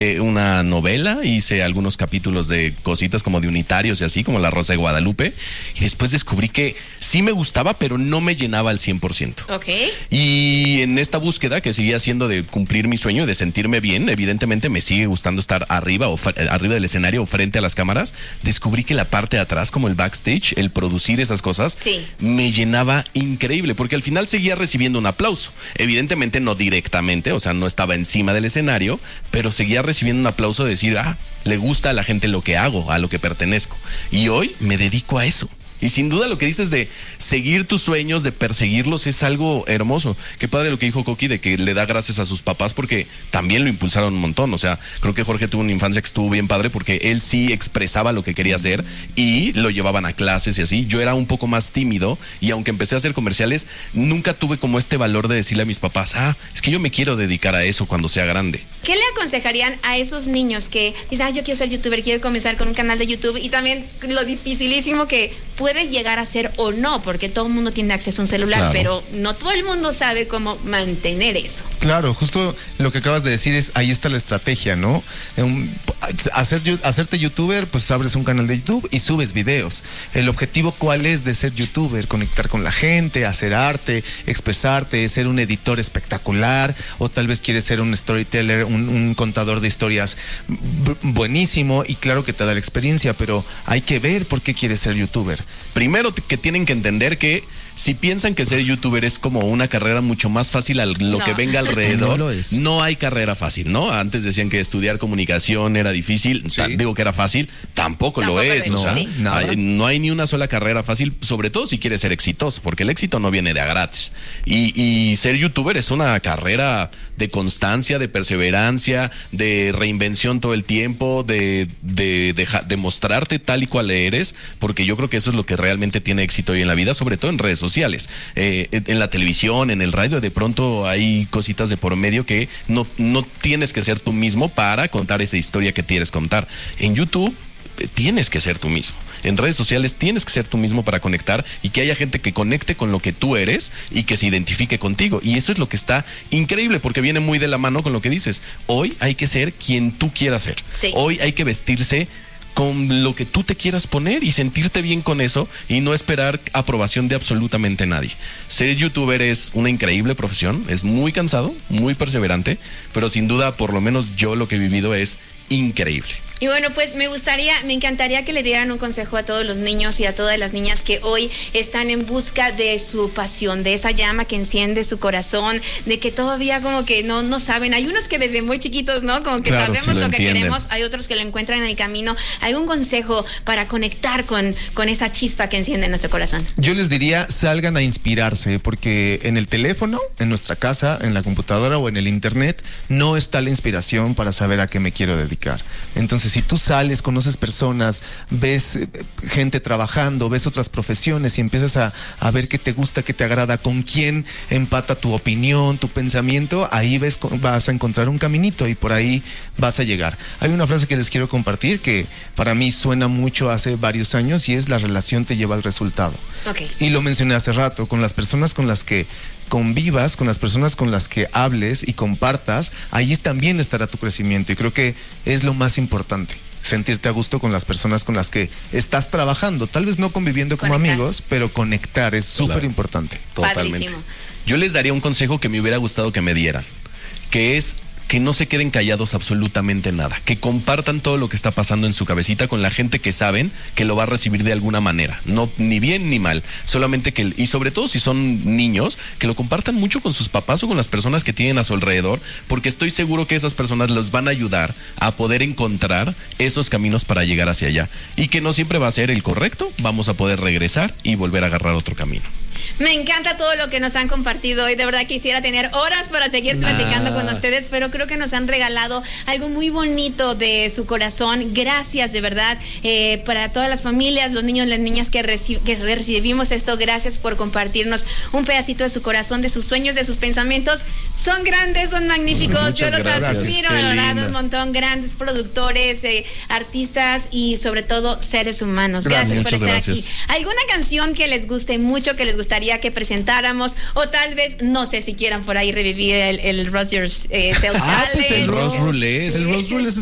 una novela, hice algunos capítulos de cositas como de unitarios y así, como La Rosa de Guadalupe, y después descubrí que sí me gustaba, pero no me llenaba al 100%. Ok. Y en esta búsqueda que seguía haciendo de cumplir mi sueño, de sentirme bien, evidentemente me sigue gustando estar arriba arriba del escenario o frente a las cámaras, descubrí que la parte de atrás, como el backstage, el producir esas cosas, sí, me llenaba increíble, porque al final seguía recibiendo un aplauso. Evidentemente no directamente, o sea, no estaba encima del escenario, pero seguía recibiendo un aplauso de decir, le gusta a la gente lo que hago, a lo que pertenezco. Y hoy me dedico a eso. Y sin duda lo que dices de seguir tus sueños, de perseguirlos, es algo hermoso. Qué padre lo que dijo Coqui, de que le da gracias a sus papás porque también lo impulsaron un montón. O sea, creo que Jorge tuvo una infancia que estuvo bien padre porque él sí expresaba lo que quería hacer y lo llevaban a clases y así. Yo era un poco más tímido y aunque empecé a hacer comerciales, nunca tuve como este valor de decirle a mis papás, es que yo me quiero dedicar a eso cuando sea grande. ¿Qué le aconsejarían a esos niños que dicen, yo quiero ser youtuber, quiero comenzar con un canal de YouTube? Y también lo dificilísimo que puede llegar a ser o no, porque todo el mundo tiene acceso a un celular, claro, pero no todo el mundo sabe cómo mantener eso. Claro, justo lo que acabas de decir ahí está la estrategia, ¿no? Hacerte youtuber, pues abres un canal de YouTube y subes videos. El objetivo, ¿cuál es de ser youtuber? Conectar con la gente, hacer arte, expresarte, ser un editor espectacular, o tal vez quieres ser un storyteller, un contador de historias buenísimo, y claro que te da la experiencia, pero hay que ver por qué quieres ser youtuber. Primero que tienen que entender que si piensan que ser youtuber es como una carrera mucho más fácil a lo que venga alrededor, no hay carrera fácil, ¿no? Antes decían que estudiar comunicación era difícil, digo que era fácil, tampoco lo es, ¿no? Sí. No hay ni una sola carrera fácil, sobre todo si quieres ser exitoso, porque el éxito no viene de a gratis. Y ser youtuber es una carrera de constancia, de perseverancia, de reinvención todo el tiempo, de mostrarte tal y cual eres, porque yo creo que eso es lo que realmente tiene éxito hoy en la vida, sobre todo en redes sociales, en la televisión, en el radio, de pronto hay cositas de por medio que no tienes que ser tú mismo para contar esa historia que quieres contar. En YouTube tienes que ser tú mismo. En redes sociales tienes que ser tú mismo para conectar y que haya gente que conecte con lo que tú eres y que se identifique contigo. Y eso es lo que está increíble porque viene muy de la mano con lo que dices. Hoy hay que ser quien tú quieras ser. Sí. Hoy hay que vestirse con lo que tú te quieras poner y sentirte bien con eso y no esperar aprobación de absolutamente nadie. Ser youtuber es una increíble profesión, es muy cansado, muy perseverante, pero sin duda, por lo menos yo lo que he vivido es increíble. Y bueno, pues me encantaría que le dieran un consejo a todos los niños y a todas las niñas que hoy están en busca de su pasión, de esa llama que enciende su corazón, de que todavía como que no saben. Hay unos que desde muy chiquitos, ¿no? Como que claro, sabemos lo que queremos, hay otros que lo encuentran en el camino. ¿Algún consejo para conectar con esa chispa que enciende nuestro corazón? Yo les diría, salgan a inspirarse, porque en el teléfono, en nuestra casa, en la computadora o en el internet, no está la inspiración para saber a qué me quiero dedicar. Entonces, si tú sales, conoces personas, ves gente trabajando, ves otras profesiones y empiezas a ver qué te gusta, qué te agrada, con quién empata tu opinión, tu pensamiento, ahí vas a encontrar un caminito y por ahí vas a llegar. Hay una frase que les quiero compartir que para mí suena mucho hace varios años y es: la relación te lleva al resultado. Okay. Y lo mencioné hace rato, con las personas con las que convivas, con las personas con las que hables y compartas, ahí también estará tu crecimiento, y creo que es lo más importante, sentirte a gusto con las personas con las que estás trabajando, tal vez no conviviendo como amigos, pero conectar es súper importante. Totalmente. Padrísimo. Yo les daría un consejo que me hubiera gustado que me dieran, que es que no se queden callados absolutamente nada, que compartan todo lo que está pasando en su cabecita con la gente que saben que lo va a recibir de alguna manera, no ni bien ni mal, solamente y sobre todo si son niños, que lo compartan mucho con sus papás o con las personas que tienen a su alrededor, porque estoy seguro que esas personas los van a ayudar a poder encontrar esos caminos para llegar hacia allá, y que no siempre va a ser el correcto, vamos a poder regresar y volver a agarrar otro camino. Me encanta todo lo que nos han compartido hoy. De verdad quisiera tener horas para seguir platicando con ustedes, pero creo que nos han regalado algo muy bonito de su corazón. Gracias, de verdad, para todas las familias, los niños, las niñas que recibimos esto. Gracias por compartirnos un pedacito de su corazón, de sus sueños, de sus pensamientos. Son grandes, son magníficos. Muchas yo los gracias. admiro, Qué verdad, linda. un montón, grandes productores, artistas y sobre todo seres humanos. Gracias por Muchas estar gracias. aquí. ¿Alguna canción que les guste mucho, que les gustaría que presentáramos? O tal vez, no sé si quieran por ahí revivir el Rose Your Self Challenge. Pues el Rose Roulette. El Rose Roulette